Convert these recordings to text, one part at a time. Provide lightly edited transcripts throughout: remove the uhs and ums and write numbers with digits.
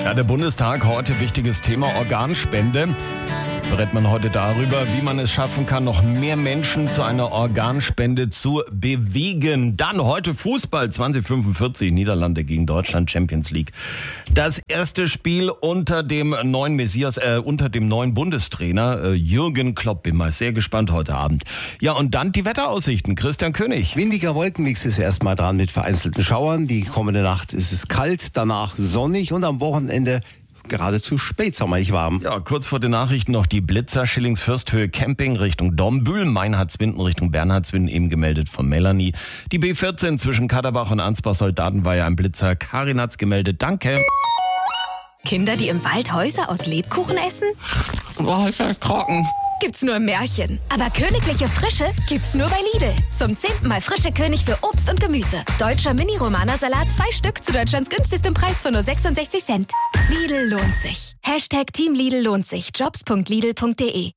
Ja, der Bundestag, heute wichtiges Thema Organspende. Berät man heute darüber, wie man es schaffen kann, noch mehr Menschen zu einer Organspende zu bewegen. Dann heute Fußball 2045, Niederlande gegen Deutschland, Champions League. Das erste Spiel unter dem neuen Bundestrainer Jürgen Klopp. Bin mal sehr gespannt heute Abend. Ja, und dann die Wetteraussichten. Christian König. Windiger Wolkenmix ist erstmal dran mit vereinzelten Schauern. Die kommende Nacht ist es kalt, danach sonnig und am Wochenende geradezu spätsommerlich warm. Ja, kurz vor den Nachrichten noch die Blitzer, Schillingsfürsthöhe Camping Richtung Dombühl, Meinhardswinden Richtung Bernhardswinden, eben gemeldet von Melanie. Die B14 zwischen Kaderbach und Ansbach-Soldaten war ja ein Blitzer. Karin hat's gemeldet, danke. Kinder, die im Wald Häuser aus Lebkuchen essen? Boah, ist das trocken. Gibt's nur im Märchen. Aber königliche Frische gibt's nur bei Lidl. Zum 10. Mal frische König für Obst und Gemüse. Deutscher Mini-Romana-Salat, 2 Stück zu Deutschlands günstigstem Preis von nur 66 Cent. Lidl lohnt sich. #Team Lidl lohnt sich. Jobs.lidl.de.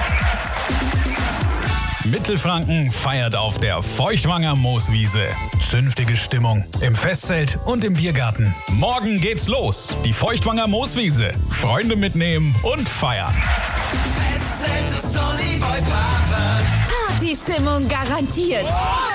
Mittelfranken feiert auf der Feuchtwanger Mooswiese. Zünftige Stimmung im Festzelt und im Biergarten. Morgen geht's los. Die Feuchtwanger Mooswiese. Freunde mitnehmen und feiern. Partystimmung garantiert.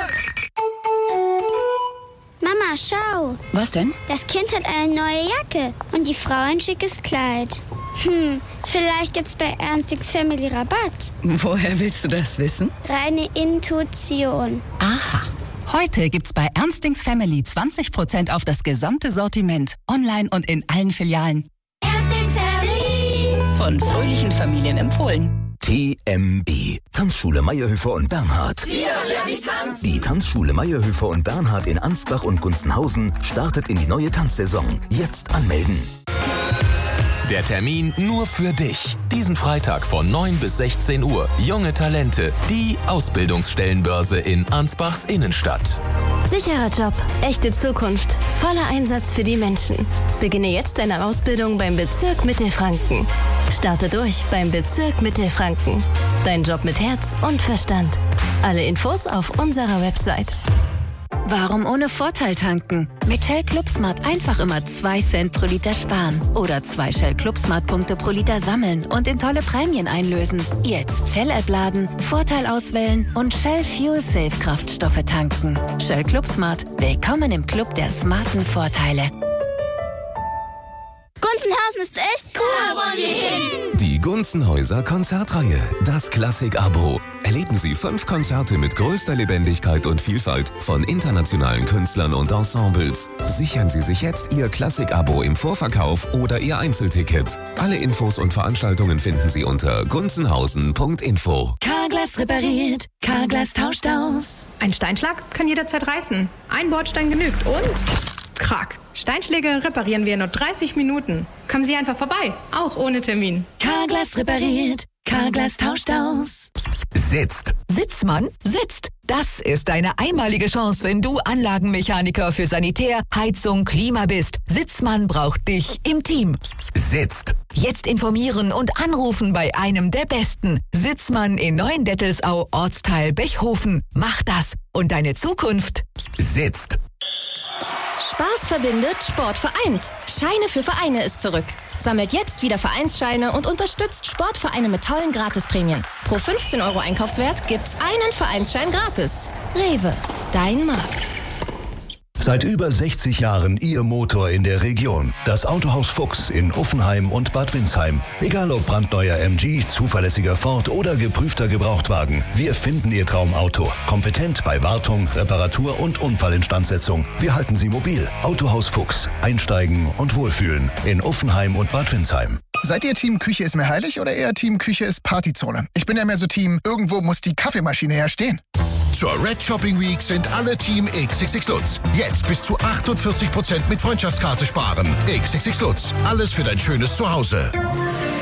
Mama, schau. Was denn? Das Kind hat eine neue Jacke und die Frau ein schickes Kleid. Vielleicht gibt's bei Ernstings Family Rabatt. Woher willst du das wissen? Reine Intuition. Aha. Heute gibt's bei Ernstings Family 20% auf das gesamte Sortiment. Online und in allen Filialen. Ernstings Family. Von fröhlichen Familien empfohlen. TMB. Tanzschule Meyerhöfer und Bernhard. Die Tanzschule Meyerhöfer und Bernhard in Ansbach und Gunzenhausen startet in die neue Tanzsaison. Jetzt anmelden. Der Termin nur für dich. Diesen Freitag von 9 bis 16 Uhr. Junge Talente. Die Ausbildungsstellenbörse in Ansbachs Innenstadt. Sicherer Job, echte Zukunft, voller Einsatz für die Menschen. Beginne jetzt deine Ausbildung beim Bezirk Mittelfranken. Starte durch beim Bezirk Mittelfranken. Dein Job mit Herz und Verstand. Alle Infos auf unserer Website. Warum ohne Vorteil tanken? Mit Shell Club Smart einfach immer 2 Cent pro Liter sparen. Oder 2 Shell Club Smart Punkte pro Liter sammeln und in tolle Prämien einlösen. Jetzt Shell App laden, Vorteil auswählen und Shell Fuel Safe Kraftstoffe tanken. Shell Club Smart. Willkommen im Club der smarten Vorteile. Gunzenhausen ist echt cool. Da wollen wir hin. Die Gunzenhäuser Konzertreihe. Das Klassik-Abo. Erleben Sie 5 Konzerte mit größter Lebendigkeit und Vielfalt von internationalen Künstlern und Ensembles. Sichern Sie sich jetzt Ihr Klassik-Abo im Vorverkauf oder Ihr Einzelticket. Alle Infos und Veranstaltungen finden Sie unter gunzenhausen.info. Carglass repariert. Carglass tauscht aus. Ein Steinschlag kann jederzeit reißen. Ein Bordstein genügt und Krach. Steinschläge reparieren wir in nur 30 Minuten. Kommen Sie einfach vorbei, auch ohne Termin. Carglass repariert. Carglass tauscht aus. Sitzt. Sitzmann sitzt. Das ist eine einmalige Chance, wenn du Anlagenmechaniker für Sanitär, Heizung, Klima bist. Sitzmann braucht dich im Team. Sitzt. Jetzt informieren und anrufen bei einem der Besten. Sitzmann in Neuendettelsau, Ortsteil Bechhofen. Mach das und deine Zukunft Sitzt. Spaß verbindet, Sport vereint. Scheine für Vereine ist zurück. Sammelt jetzt wieder Vereinsscheine und unterstützt Sportvereine mit tollen Gratisprämien. Pro 15 € Einkaufswert gibt's einen Vereinsschein gratis. Rewe, dein Markt. Seit über 60 Jahren Ihr Motor in der Region. Das Autohaus Fuchs in Uffenheim und Bad Windsheim. Egal ob brandneuer MG, zuverlässiger Ford oder geprüfter Gebrauchtwagen. Wir finden Ihr Traumauto. Kompetent bei Wartung, Reparatur und Unfallinstandsetzung. Wir halten Sie mobil. Autohaus Fuchs. Einsteigen und wohlfühlen. In Uffenheim und Bad Windsheim. Seid ihr Team Küche ist mir heilig oder eher Team Küche ist Partyzone? Ich bin ja mehr so Team, irgendwo muss die Kaffeemaschine herstehen. Zur Red Shopping Week sind alle Team XXX Lutz. Jetzt bis zu 48% mit Freundschaftskarte sparen. XXX Lutz. Alles für dein schönes Zuhause.